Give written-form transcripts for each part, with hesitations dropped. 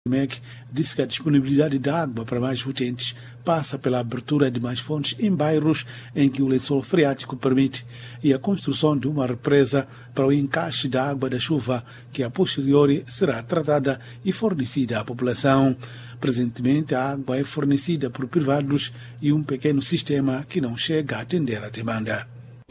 MEC disse que a disponibilidade de água para mais utentes passa pela abertura de mais fontes em bairros em que o lençol freático permite e a construção de uma represa para o encaixe da água da chuva, que a posteriori será tratada e fornecida à população. Presentemente, a água é fornecida por privados e um pequeno sistema que não chega a atender a demanda.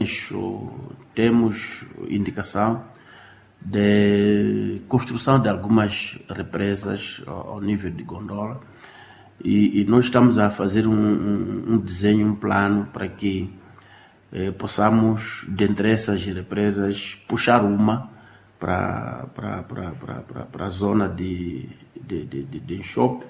Temos indicação de construção de algumas represas ao nível de Gondola e nós estamos a fazer um desenho, um plano para que possamos, dentre essas represas, puxar uma para a zona de Enxope.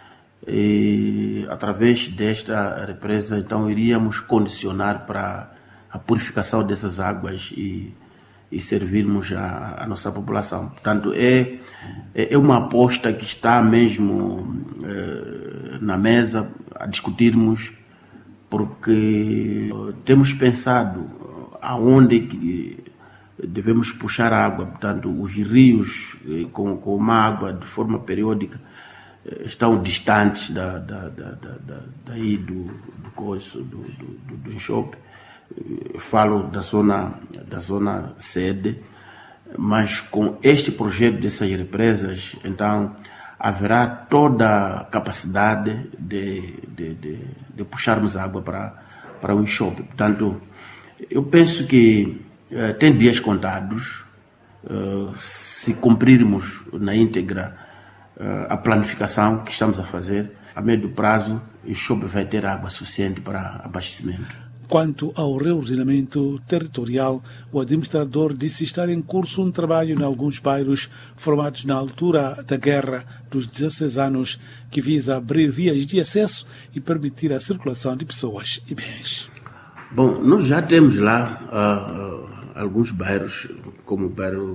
E através desta represa, então, iríamos condicionar para a purificação dessas águas e servirmos a nossa população. Portanto, é uma aposta que está mesmo na mesa a discutirmos, porque temos pensado aonde que devemos puxar a água. Portanto, os rios com uma água de forma periódica estão distantes daí do Enxope. Falo da zona sede, mas com este projeto dessas represas, então haverá toda a capacidade de puxarmos água para o Enxope. Portanto, eu penso que tem dias contados, se cumprirmos na íntegra a planificação que estamos a fazer, a médio prazo, o Enxope vai ter água suficiente para abastecimento. Quanto ao reordenamento territorial, o administrador disse estar em curso um trabalho em alguns bairros formados na altura da Guerra dos 16 anos, que visa abrir vias de acesso e permitir a circulação de pessoas e bens. Bom, nós já temos lá alguns bairros, como o bairro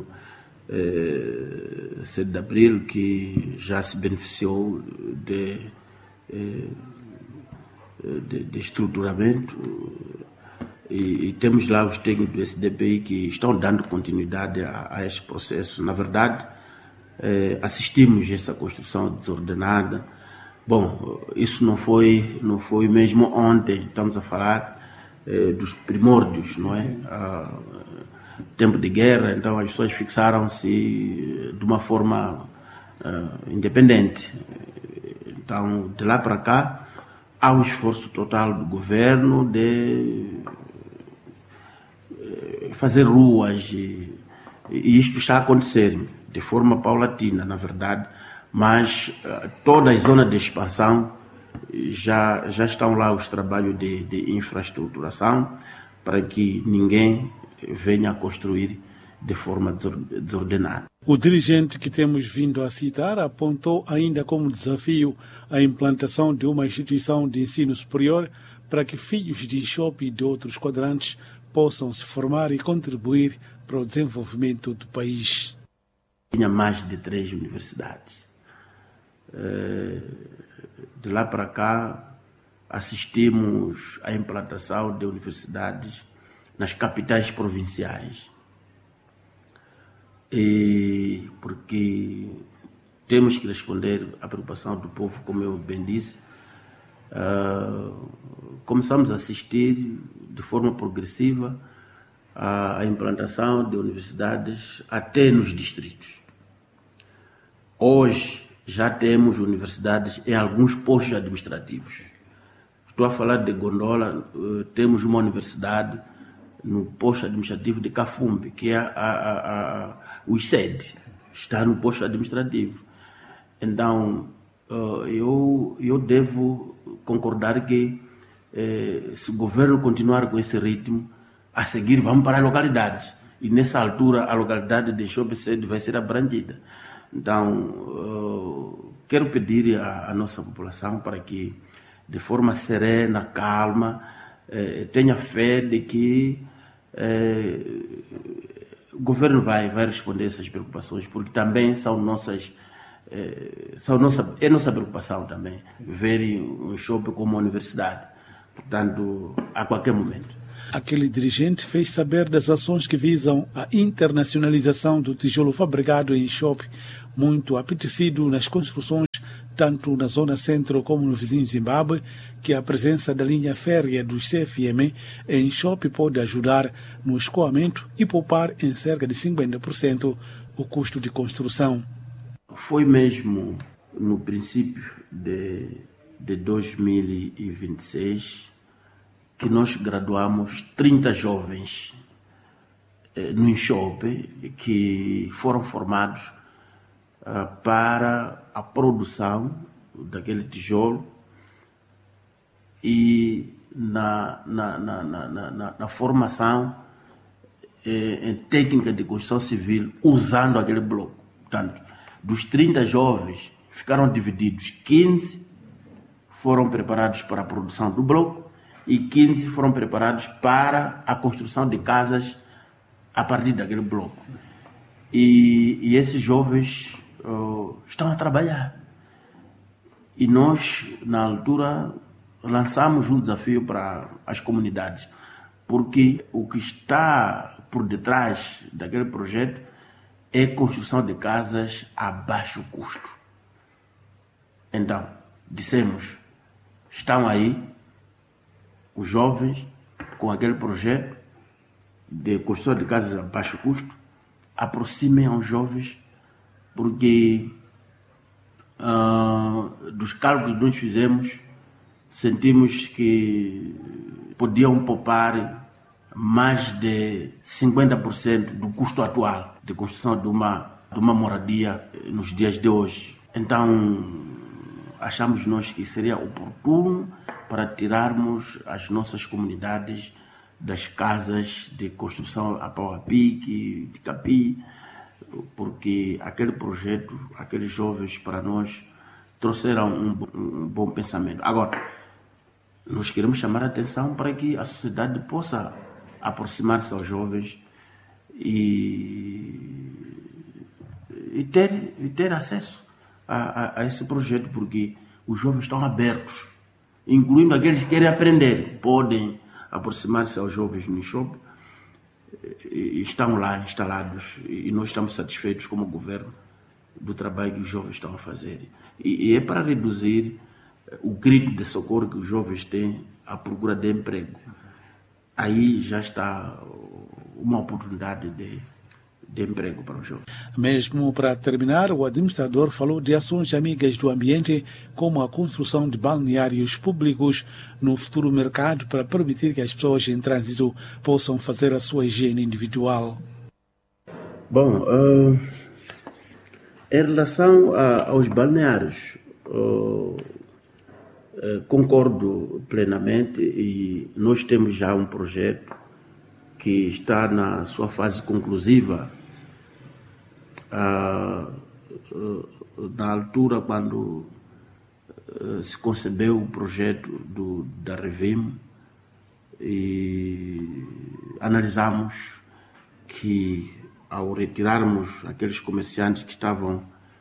7 de Abril, que já se beneficiou de estruturamento, e temos lá os técnicos do SDPI que estão dando continuidade a este processo. Na verdade, assistimos a essa construção desordenada. Bom, isso não foi mesmo ontem, estamos a falar dos primórdios, não é? Tempo de guerra, então as pessoas fixaram-se de uma forma independente. Então, de lá para cá, há um esforço total do governo de fazer ruas e isto está a acontecer de forma paulatina, na verdade, mas toda a zona de expansão já estão lá os trabalhos de infraestruturação para que ninguém venha a construir de forma desordenada. O dirigente que temos vindo a citar apontou ainda como desafio a implantação de uma instituição de ensino superior para que filhos de Enxope e de outros quadrantes possam se formar e contribuir para o desenvolvimento do país. Tinha mais de 3 universidades. De lá para cá, assistimos à implantação de universidades nas capitais provinciais. E porque temos que responder à preocupação do povo, como eu bem disse, começamos a assistir de forma progressiva à implantação de universidades até nos distritos. Hoje já temos universidades em alguns postos administrativos. Estou a falar de Gondola, temos uma universidade no posto administrativo de Cafumbi, que é o ICED, está no posto administrativo. Então, eu devo concordar que se o governo continuar com esse ritmo, a seguir vamos para a localidade. E nessa altura a localidade de Enxope vai ser abrangida. Então, quero pedir à nossa população para que, de forma serena, calma, tenha fé de que o governo vai responder essas preocupações, porque também são nossa preocupação também, verem o Enxope como uma universidade, portanto, a qualquer momento. Aquele dirigente fez saber das ações que visam a internacionalização do tijolo fabricado em Enxope, muito apetecido nas construções tanto na zona centro como no vizinho Zimbábue, que a presença da linha férrea dos CFM em Chope pode ajudar no escoamento e poupar em cerca de 50% o custo de construção. Foi mesmo no princípio de 2026 que nós graduamos 30 jovens no Chope que foram formados para a produção daquele tijolo e na formação em técnica de construção civil usando aquele bloco. Portanto, dos 30 jovens ficaram divididos, 15 foram preparados para a produção do bloco e 15 foram preparados para a construção de casas a partir daquele bloco. E esses jovens estão a trabalhar. E nós, na altura, lançamos um desafio para as comunidades, porque o que está por detrás daquele projeto é a construção de casas a baixo custo. Então, dissemos, estão aí os jovens com aquele projeto de construção de casas a baixo custo, aproximem aos jovens, porque dos cálculos que nós fizemos, sentimos que podiam poupar mais de 50% do custo atual de construção de uma moradia nos dias de hoje. Então, achamos nós que seria oportuno para tirarmos as nossas comunidades das casas de construção a pau a pique, de capim, porque aquele projeto, aqueles jovens para nós trouxeram um bom pensamento. Agora, nós queremos chamar a atenção para que a sociedade possa aproximar-se aos jovens e ter acesso a esse projeto, porque os jovens estão abertos, incluindo aqueles que querem aprender, podem aproximar-se aos jovens no Chope, estão lá instalados e nós estamos satisfeitos como governo do trabalho que os jovens estão a fazer. E é para reduzir o grito de socorro que os jovens têm à procura de emprego. Aí já está uma oportunidade de emprego para os jovens. Mesmo para terminar, o administrador falou de ações amigas do ambiente, como a construção de balneários públicos no futuro mercado para permitir que as pessoas em trânsito possam fazer a sua higiene individual. Bom, em relação aos balneários, concordo plenamente e nós temos já um projeto que está na sua fase conclusiva. Na altura, quando se concebeu o projeto da Revim, e analisamos que, ao retirarmos aqueles comerciantes que estavam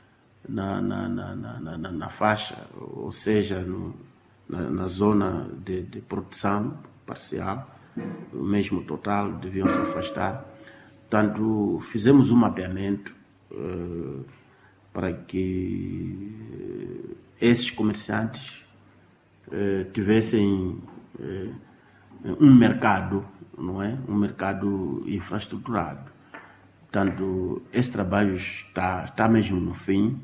na faixa, ou seja, na zona de produção parcial, mesmo total, deviam se afastar. Portanto, fizemos um mapeamento para que esses comerciantes tivessem um mercado, não é? Um mercado infraestruturado. Portanto, esse trabalho está mesmo no fim.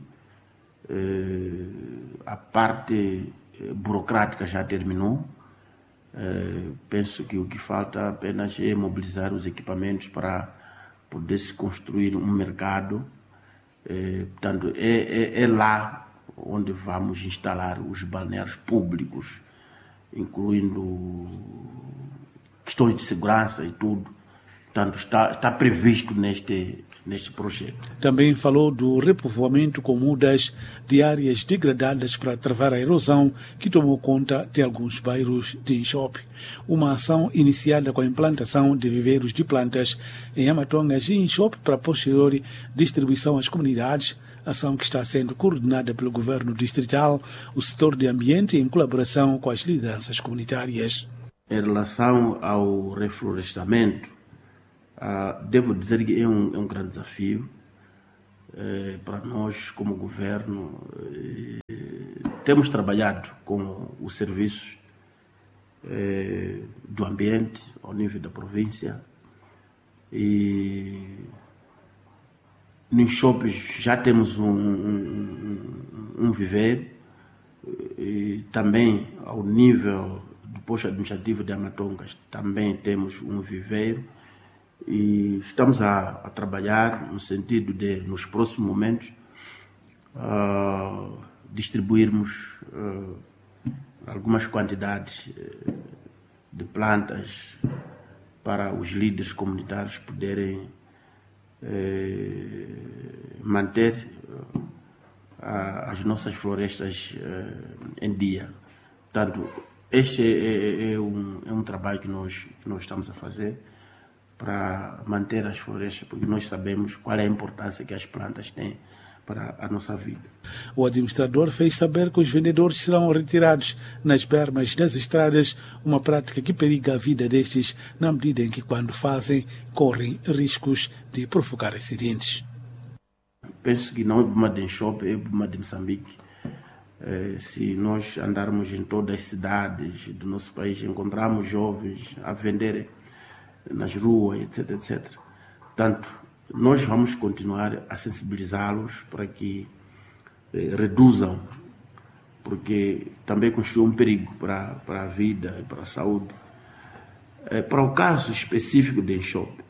A parte burocrática já terminou. Penso que o que falta apenas é mobilizar os equipamentos para poder se construir um mercado. Portanto, é lá onde vamos instalar os balneários públicos, incluindo questões de segurança e tudo. Portanto, está previsto neste projeto. Também falou do repovoamento com mudas de áreas degradadas para travar a erosão que tomou conta de alguns bairros de Chope. Uma ação iniciada com a implantação de viveiros de plantas em Amatongas e em Chope para posterior distribuição às comunidades, ação que está sendo coordenada pelo governo distrital, o setor de ambiente em colaboração com as lideranças comunitárias. Em relação ao reflorestamento, devo dizer que é um grande desafio para nós como governo temos trabalhado com os serviços do ambiente ao nível da província e nos shoppings já temos um viveiro e também ao nível do posto administrativo de Amatongas também temos um viveiro e estamos a trabalhar no sentido de, nos próximos momentos, distribuirmos algumas quantidades de plantas para os líderes comunitários poderem manter as nossas florestas em dia. Portanto, este é um trabalho que nós estamos a fazer para manter as florestas, porque nós sabemos qual é a importância que as plantas têm para a nossa vida. O administrador fez saber que os vendedores serão retirados nas bermas das estradas, uma prática que periga a vida destes, na medida em que, quando fazem, correm riscos de provocar acidentes. Penso que não é problema de Enxope, é problema de Moçambique. Se nós andarmos em todas as cidades do nosso país, encontramos jovens a venderem nas ruas, etc, etc. Portanto, nós vamos continuar a sensibilizá-los para que reduzam, porque também constitui um perigo para a vida e para a saúde. Para o caso específico de Enxope,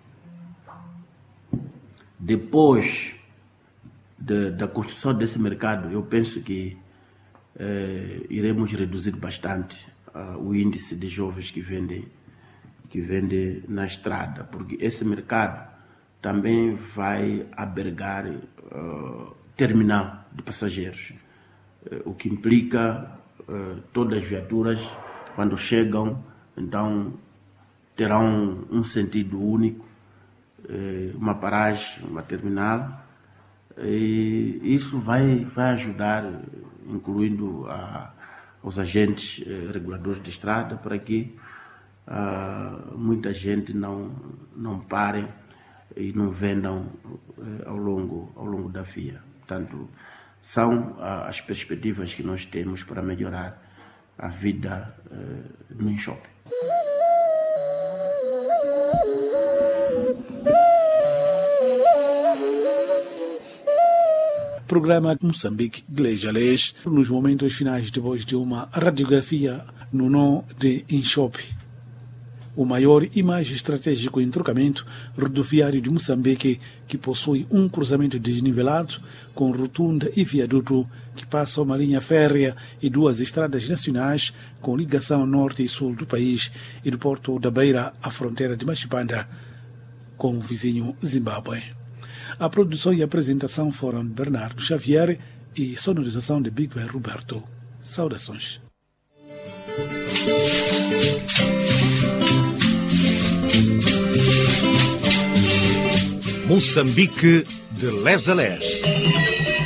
depois da construção desse mercado, eu penso que iremos reduzir bastante o índice de jovens que vendem na estrada, porque esse mercado também vai albergar terminal de passageiros, o que implica todas as viaturas, quando chegam, então terão um sentido único, uma paragem, uma terminal, e isso vai ajudar, incluindo os agentes reguladores de estrada, para que muita gente não pare e não vendam ao longo da via. Portanto, são as perspectivas que nós temos para melhorar a vida no Enxope. Programa Moçambique Leis, nos momentos finais, depois de uma radiografia no nó de Enxope, o maior e mais estratégico entrocamento rodoviário de Moçambique, que possui um cruzamento desnivelado com rotunda e viaduto que passa uma linha férrea e duas estradas nacionais com ligação norte e sul do país e do porto da Beira à fronteira de Machipanda com o vizinho Zimbábue. A produção e apresentação foram de Bernardo Xavier e sonorização de Big Vai Roberto. Saudações. Moçambique de Les a Les.